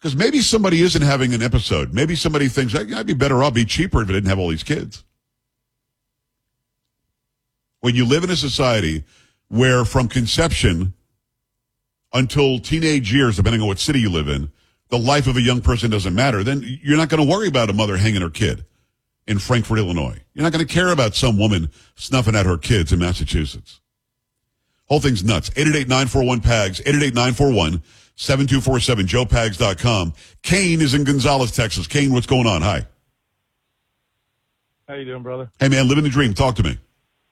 Because maybe somebody isn't having an episode. Maybe somebody thinks, I'd be better off, be cheaper if I didn't have all these kids. When you live in a society where from conception until teenage years, depending on what city you live in, the life of a young person doesn't matter, then you're not going to worry about a mother hanging her kid in Frankfort, Illinois. You're not going to care about some woman snuffing at her kids in Massachusetts. Whole thing's nuts. 888-941-PAGS, 888-941-7247, joepags.com. Kane is in Gonzales, Texas. Kane, what's going on? Hi. How you doing, brother? Hey, man, living the dream. Talk to me.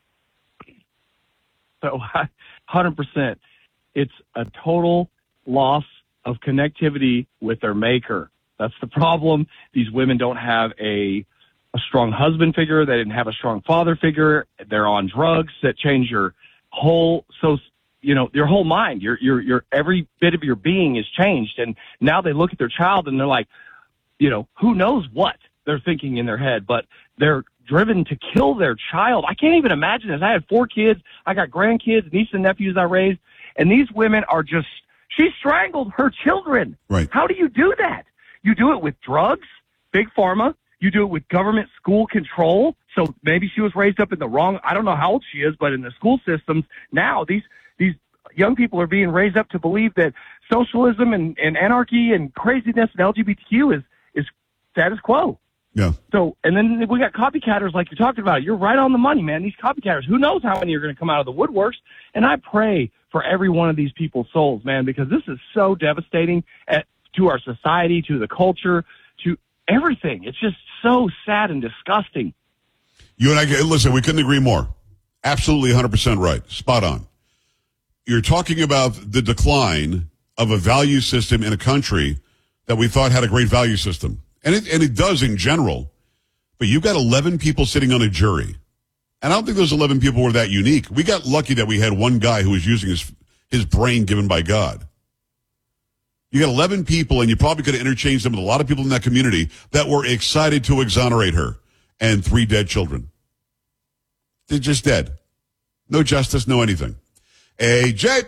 So, 100%. It's a total loss of connectivity with their maker. That's the problem. These women don't have a strong husband figure. They didn't have a strong father figure. They're on drugs that change your whole, your whole mind. Your every bit of your being is changed. And now they look at their child and they're like, who knows what they're thinking in their head, but they're driven to kill their child. I can't even imagine this. I had 4 kids. I got grandkids, nieces and nephews I raised. And these women are she strangled her children. Right. How do you do that? You do it with drugs, big pharma. You do it with government school control. So maybe she was raised up in the wrong, I don't know how old she is, but in the school systems now, these young people are being raised up to believe that socialism and anarchy and craziness and LGBTQ is status quo. Yeah. So, and then we got copycatters like you're talking about. You're right on the money, man. These copycatters, who knows how many are going to come out of the woodworks. And I pray for every one of these people's souls, man, because this is so devastating to our society, to the culture, to everything. It's just so sad and disgusting. You and I, listen, we couldn't agree more. Absolutely 100% right. Spot on. You're talking about the decline of a value system in a country that we thought had a great value system. And it does in general, but you've got 11 people sitting on a jury. And I don't think those 11 people were that unique. We got lucky that we had one guy who was using his brain given by God. You got 11 people, and you probably could have interchanged them with a lot of people in that community that were excited to exonerate her, and 3 dead children. They're just dead. No justice, no anything. Hey, Jay.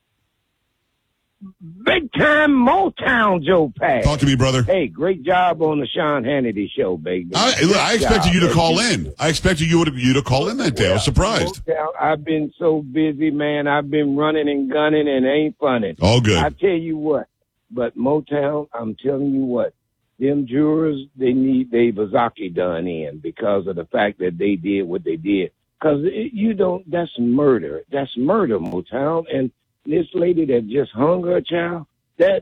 Big time Motown, Joe Pags. Talk to me, brother. Hey, great job on the Sean Hannity show, baby. I expected you to call in. I expected you to call in that day. I was surprised. Motown, I've been so busy, man. I've been running and gunning and ain't funny. All good. I tell you what, but Motown, I'm telling you what, them jurors, they need Vazaki done in because of the fact that they did what they did. Because that's murder. That's murder, Motown. And this lady that just hung her child, I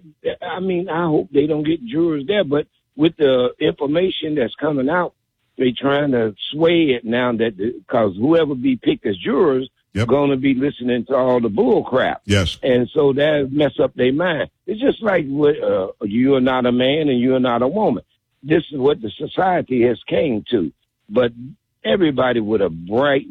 hope they don't get jurors there. But with the information that's coming out, they trying to sway it now because whoever be picked as jurors going to be listening to all the bull crap. Yes. And so that mess up their mind. It's just like you are not a man and you are not a woman. This is what the society has came to. But everybody with a bright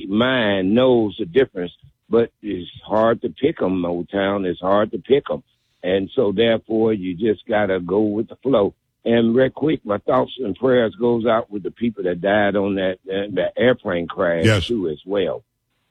mind knows the difference. But it's hard to pick them, Motown. It's hard to pick them. And so, therefore, you just got to go with the flow. And real quick, my thoughts and prayers goes out with the people that died on that airplane crash, too, as well.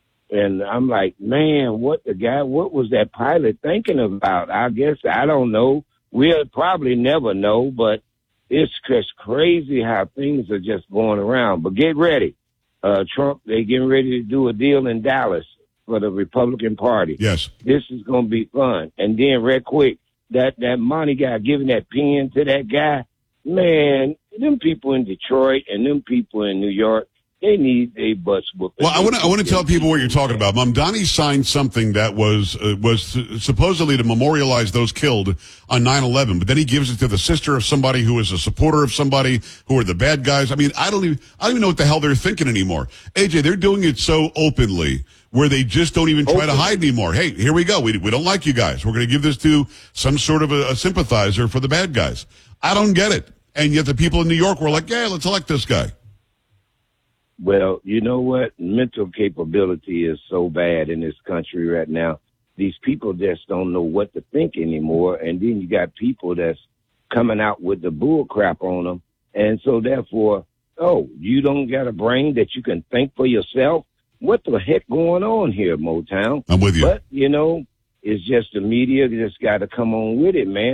And I'm like, man, what was that pilot thinking about? I guess, I don't know. We'll probably never know, but it's just crazy how things are just going around. But get ready. Trump, they getting ready to do a deal in Dallas for the Republican Party. Yes. This is going to be fun. And then real quick, that Monty guy giving that pen to that guy, man, them people in Detroit and them people in New York, they need a butts whooping. Well, I want to tell people what you're talking about. Mamdani signed something that was supposedly to memorialize those killed on 9/11, but then he gives it to the sister of somebody who is a supporter of somebody who are the bad guys. I mean, I don't even know what the hell they're thinking anymore. AJ, they're doing it so openly where they just don't even try to hide anymore. Hey, here we go. We don't like you guys. We're going to give this to some sort of a sympathizer for the bad guys. I don't get it. And yet the people in New York were like, yeah, let's elect this guy. Well, you know what? Mental capability is so bad in this country right now. These people just don't know what to think anymore. And then you got people that's coming out with the bull crap on them. And so therefore, you don't got a brain that you can think for yourself? What the heck going on here, Motown? I'm with you. But, it's just the media just got to come on with it, man.